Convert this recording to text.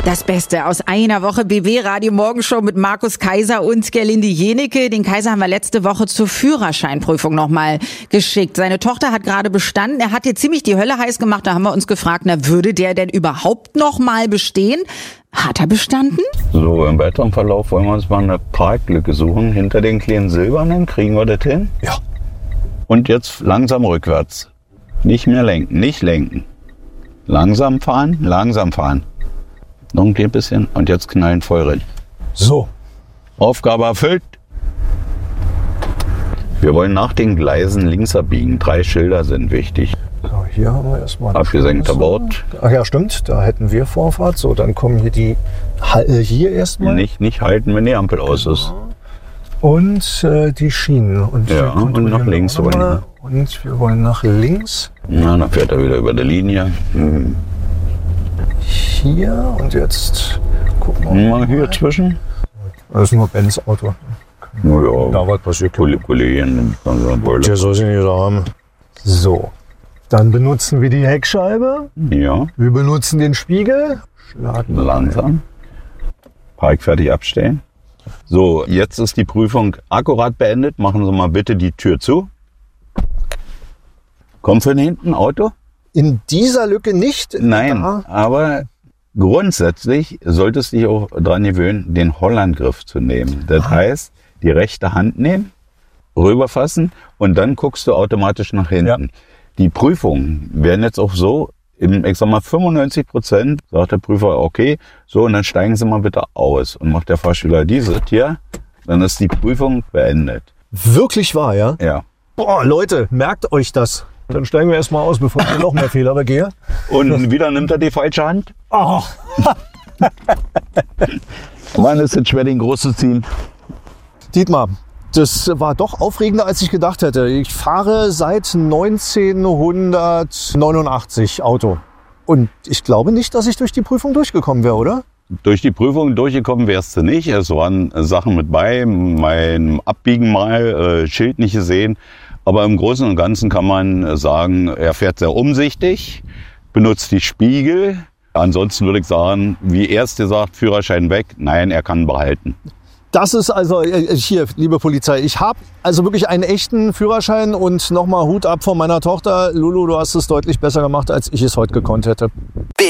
Das Beste aus einer Woche BW Radio Morgenshow mit Markus Kaiser und Gerlinde Jenecke. Den Kaiser haben wir letzte Woche zur Führerscheinprüfung nochmal geschickt. Seine Tochter hat gerade bestanden. Er hat ihr ziemlich die Hölle heiß gemacht. Da haben wir uns gefragt, na, würde der denn überhaupt nochmal bestehen? Hat er bestanden? So, im weiteren Verlauf wollen wir uns mal eine Parklücke suchen. Hinter den kleinen Silbernen, kriegen wir das hin? Ja. Und jetzt langsam rückwärts. Nicht mehr lenken, nicht lenken. Langsam fahren, langsam fahren. Noch ein kleines bisschen und jetzt knallen voll rein. So. Aufgabe erfüllt. Wir wollen nach den Gleisen links abbiegen. 3 Schilder sind wichtig. So, hier haben wir erstmal Abgesenkter Bord. Ach ja, stimmt. Da hätten wir Vorfahrt. So, dann kommen hier die hier erstmal. Nicht halten, wenn die Ampel aus ist. Und die Schienen. Und ja, und nach links wollen. Und wir wollen nach links. Na, dann fährt er wieder über die Linie. Hier und jetzt gucken wir mal. Hier zwischen. Das ist nur Benz Auto. Ja, da was passiert. Kollegen. Der soll sie nicht haben. So, dann benutzen wir die Heckscheibe. Ja. Wir benutzen den Spiegel. Schlagen langsam. Park fertig abstellen. So, jetzt ist die Prüfung akkurat beendet. Machen Sie mal bitte die Tür zu. Kommt von hinten Auto? In dieser Lücke nicht? Nein, aber grundsätzlich solltest du dich auch daran gewöhnen, den Hollandgriff zu nehmen. Das heißt, die rechte Hand nehmen, rüberfassen und dann guckst du automatisch nach hinten. Ja. Die Prüfungen werden jetzt auch so, ich sag mal 95% sagt der Prüfer, okay, so und dann steigen Sie mal bitte aus und macht der Fahrschüler dieses hier, dann ist die Prüfung beendet. Wirklich wahr, ja? Ja. Boah, Leute, merkt euch das. Dann steigen wir erstmal aus, bevor ich noch mehr Fehler begehe. Und wieder nimmt er die falsche Hand. Oh. Mann, ist es schwer, den groß zu ziehen. Dietmar, das war doch aufregender, als ich gedacht hätte. Ich fahre seit 1989 Auto. Und ich glaube nicht, dass ich durch die Prüfung durchgekommen wäre, oder? Durch die Prüfung durchgekommen wärst du nicht. Es waren Sachen mit bei, mein Abbiegen mal, Schild nicht gesehen. Aber im Großen und Ganzen kann man sagen, er fährt sehr umsichtig, benutzt die Spiegel. Ansonsten würde ich sagen, wie erst gesagt, Führerschein weg. Nein, er kann behalten. Das ist also, hier, liebe Polizei, ich habe also wirklich einen echten Führerschein und nochmal Hut ab von meiner Tochter. Lulu, du hast es deutlich besser gemacht, als ich es heute gekonnt hätte.